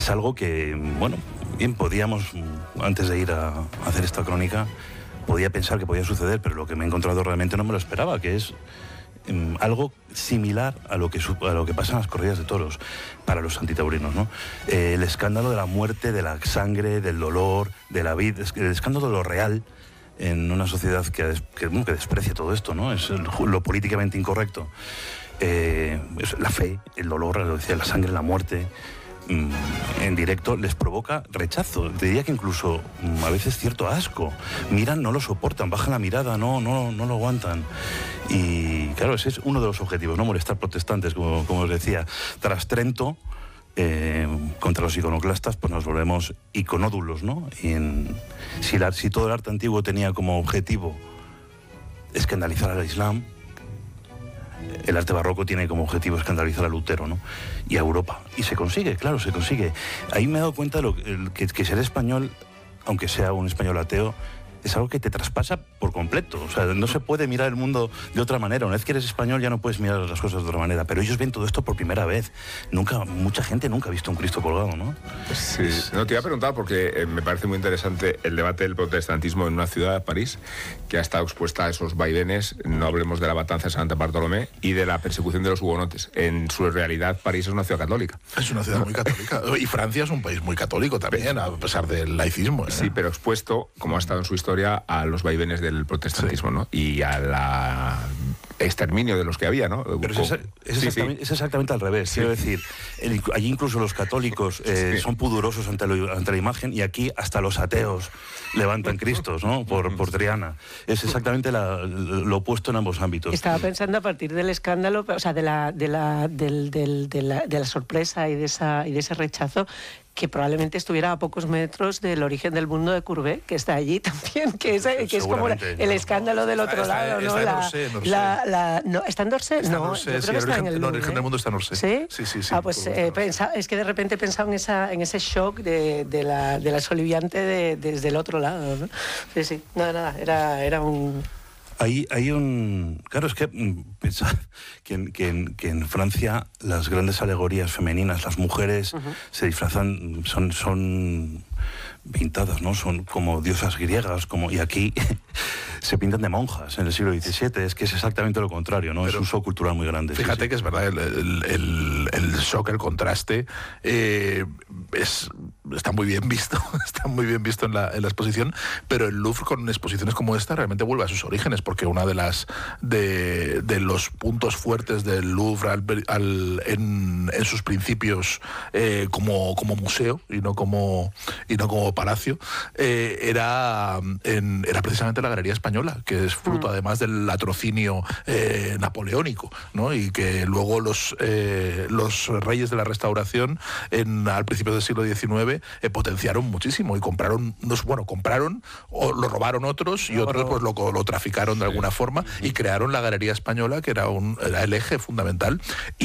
Es algo que, bueno, bien podíamos, antes de ir a hacer esta crónica, podía pensar que podía suceder, pero lo que me he encontrado realmente no me lo esperaba, que es algo similar a lo que pasa en las corridas de toros para los antitaurinos, ¿no? El escándalo de la muerte, de la sangre, del dolor, de la vida, el escándalo de lo real en una sociedad que desprecia todo esto, ¿no? Es lo políticamente incorrecto. Es la fe, el dolor, la sangre, la muerte, en directo les provoca rechazo. Te diría que incluso a veces cierto asco. Miran, no lo soportan, bajan la mirada, no lo aguantan. Y claro, ese es uno de los objetivos, no molestar protestantes, como os decía. Tras Trento, contra los iconoclastas, pues nos volvemos iconódulos, ¿no? Si todo el arte antiguo tenía como objetivo escandalizar al Islam, el arte barroco tiene como objetivo escandalizar a Lutero, ¿no? Y a Europa. Y se consigue, claro, se consigue. Ahí me he dado cuenta que ser español, aunque sea un español ateo, es algo que te traspasa por completo. O sea, no se puede mirar el mundo de otra manera. Una vez que eres español ya no puedes mirar las cosas de otra manera. Pero ellos ven todo esto por primera vez. Mucha gente nunca ha visto un Cristo colgado, ¿no? Sí. No, te iba a preguntar porque me parece muy interesante el debate del protestantismo en una ciudad, París, que ha estado expuesta a esos vaivenes. No hablemos de la matanza de Santa Bartolomé y de la persecución de los hugonotes. En su realidad, París es una ciudad católica. Es una ciudad muy católica. Y Francia es un país muy católico también, a pesar del laicismo, ¿eh? Sí, pero expuesto, como ha estado en su historia, a los vaivenes del protestantismo, sí, ¿no? Y a la exterminio de los que había, ¿no? Pero es exactamente al revés. Sí. Quiero decir, allí incluso los católicos son pudorosos ante la imagen, y aquí hasta los ateos levantan Cristos, ¿no? Por Triana. Es exactamente lo opuesto en ambos ámbitos. Estaba pensando a partir del escándalo, o sea, de la sorpresa y de ese rechazo, que probablemente estuviera a pocos metros del origen del mundo de Courbet, que está allí también, que es como el escándalo del otro lado, ¿no? ¿Está en D'Orsay? No, yo creo que está en el origen del mundo está en D'Orsay. ¿Sí? Sí. Ah, pues es que de repente he pensado en ese shock de la soliviante desde el otro lado, ¿no? Sí. Nada, era un... Hay un... Claro, es que pensar que en Francia las grandes alegorías femeninas, las mujeres se disfrazan, son pintadas, ¿no? Son como diosas griegas, y aquí se pintan de monjas en el siglo XVII. Es que es exactamente lo contrario, ¿no? Pero es un shock cultural muy grande. Fíjate que es verdad, el shock, el contraste, está muy bien visto, en la exposición, pero el Louvre con exposiciones como esta realmente vuelve a sus orígenes, porque una de los puntos fuertes del Louvre en sus principios como museo y no como palacio, era precisamente la Galería Española, que es fruto además del latrocinio napoleónico, ¿no? Y que luego los reyes de la Restauración al principio del siglo XIX potenciaron muchísimo y compraron o lo robaron otros y otros pues lo traficaron de alguna forma y crearon la Galería Española, que era el eje fundamental,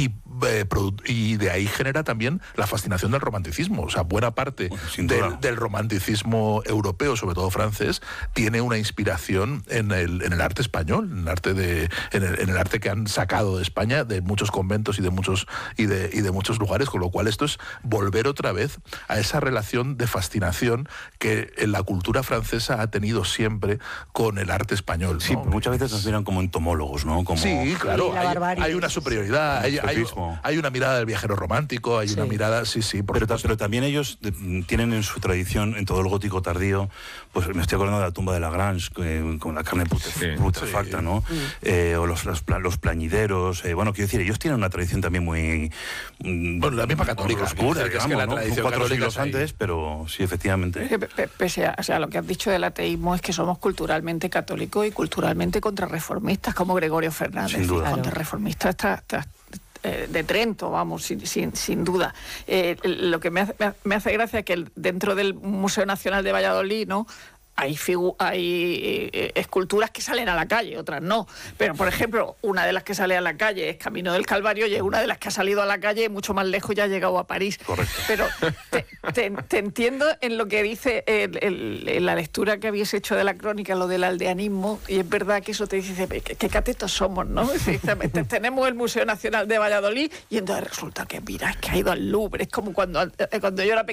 y de ahí genera también la fascinación del romanticismo. O sea, buena parte del romanticismo europeo, sobre todo francés, tiene una inspiración en el arte español, en el arte que han sacado de España, de muchos conventos y de muchos lugares, con lo cual esto es volver otra vez a esa relación de fascinación que en la cultura francesa ha tenido siempre con el arte español, ¿no? Sí, muchas veces nos miran como entomólogos, ¿no? Sí, claro, hay una superioridad, hay una mirada del viajero romántico, hay una mirada, pero también ellos tienen en su tradición, en todo el gótico tardío, pues me estoy acordando de la tumba de Lagrange, con la carne putrefacta, ¿no? O los plañideros, quiero decir, ellos tienen una tradición también muy... la misma católica, oscura, que es que la tradición 4 siglos antes, pero sí, efectivamente. Pese a lo que has dicho del ateísmo, es que somos culturalmente católicos y culturalmente contrarreformistas, como Gregorio Fernández. Sin duda. Contrarreformista de Trento, vamos, sin duda. Lo que me hace gracia es que dentro del Museo Nacional de Valladolid, ¿no?, hay esculturas que salen a la calle, otras no. Pero, por ejemplo, una de las que sale a la calle es Camino del Calvario, y es una de las que ha salido a la calle mucho más lejos y ha llegado a París. Correcto. Pero te entiendo en lo que dice la lectura que habéis hecho de la crónica, lo del aldeanismo, y es verdad que eso te dice, qué catetos somos, ¿no? Tenemos el Museo Nacional de Valladolid y entonces resulta que, mira, es que ha ido al Louvre. Es como cuando yo era pequeña